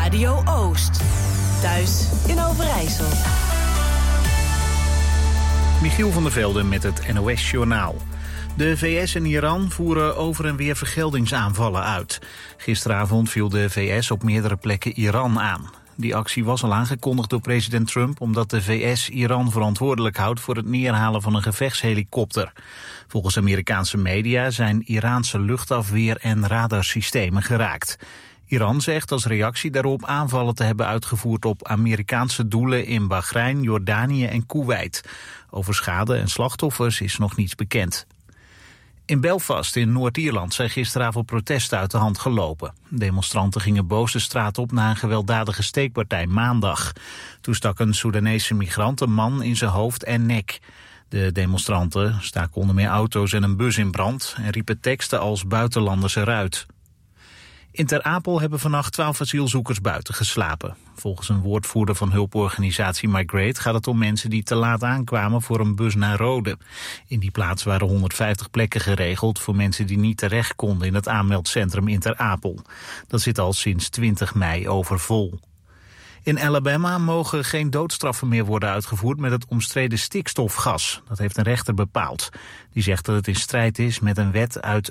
Radio Oost. Thuis in Overijssel. Michiel van der Velde met het NOS-journaal. De VS en Iran voeren over en weer vergeldingsaanvallen uit. Gisteravond viel de VS op meerdere plekken Iran aan. Die actie was al aangekondigd door president Trump omdat de VS Iran verantwoordelijk houdt voor het neerhalen van een gevechtshelikopter. Volgens Amerikaanse media zijn Iraanse luchtafweer- en radarsystemen geraakt. Iran zegt als reactie daarop aanvallen te hebben uitgevoerd op Amerikaanse doelen in Bahrein, Jordanië en Koeweit. Over schade en slachtoffers is nog niets bekend. In Belfast in Noord-Ierland zijn gisteravond protesten uit de hand gelopen. Demonstranten gingen boos de straat op na een gewelddadige steekpartij maandag. Toen stak een Soedanese migrant een man in zijn hoofd en nek. De demonstranten staken onder meer auto's en een bus in brand en riepen teksten als buitenlanders eruit. In Ter Apel hebben vannacht 12 asielzoekers buiten geslapen. Volgens een woordvoerder van hulporganisatie Migrate gaat het om mensen die te laat aankwamen voor een bus naar Rode. In die plaats waren 150 plekken geregeld voor mensen die niet terecht konden in het aanmeldcentrum in Ter Apel. Dat zit al sinds 20 mei overvol. In Alabama mogen geen doodstraffen meer worden uitgevoerd met het omstreden stikstofgas. Dat heeft een rechter bepaald. Die zegt dat het in strijd is met een wet uit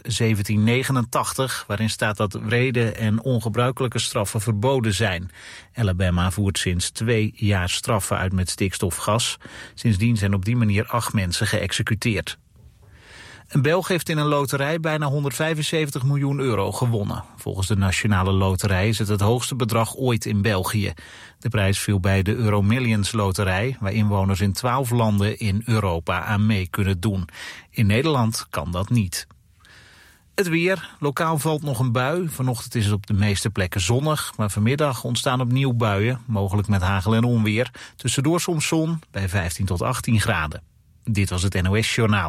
1789... waarin staat dat wrede en ongebruikelijke straffen verboden zijn. Alabama voert sinds 2 jaar straffen uit met stikstofgas. Sindsdien zijn op die manier 8 mensen geëxecuteerd. Een Belg heeft in een loterij bijna 175 miljoen euro gewonnen. Volgens de Nationale Loterij is het het hoogste bedrag ooit in België. De prijs viel bij de Euromillions Loterij, waar inwoners in 12 landen in Europa aan mee kunnen doen. In Nederland kan dat niet. Het weer. Lokaal valt nog een bui. Vanochtend is het op de meeste plekken zonnig, maar vanmiddag ontstaan opnieuw buien, mogelijk met hagel en onweer. Tussendoor soms zon bij 15 tot 18 graden. Dit was het NOS Journaal.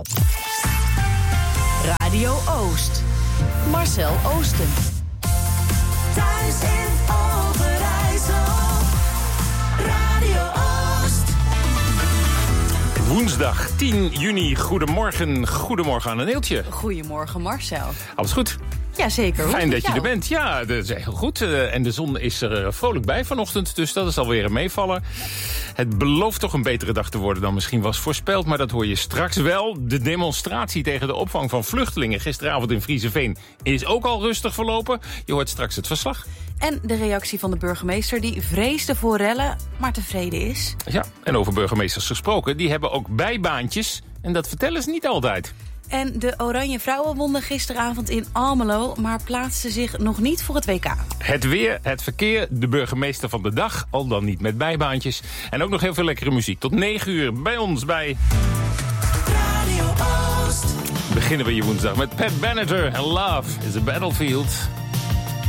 Radio Oost. Marcel Oosten. Thuis in Overijssel. Radio Oost. Woensdag 10 juni. Goedemorgen. Goedemorgen aan een Neeltje. Goedemorgen Marcel. Alles goed? Jazeker. Fijn dat je er bent. Ja, dat is heel goed. En de zon is er vrolijk bij vanochtend, dus dat is alweer een meevaller. Het belooft toch een betere dag te worden dan misschien was voorspeld, maar dat hoor je straks wel. De demonstratie tegen de opvang van vluchtelingen gisteravond in Friezenveen is ook al rustig verlopen. Je hoort straks het verslag. En de reactie van de burgemeester die vreesde voor rellen, maar tevreden is. Ja, en over burgemeesters gesproken, die hebben ook bijbaantjes en dat vertellen ze niet altijd. En de Oranje Vrouwen wonnen gisteravond in Almelo, maar plaatsten zich nog niet voor het WK. Het weer, het verkeer, de burgemeester van de dag, al dan niet met bijbaantjes. En ook nog heel veel lekkere muziek. Tot 9 uur bij ons bij Radio Oost. Beginnen we je woensdag met Pat Benatar en Love is a Battlefield.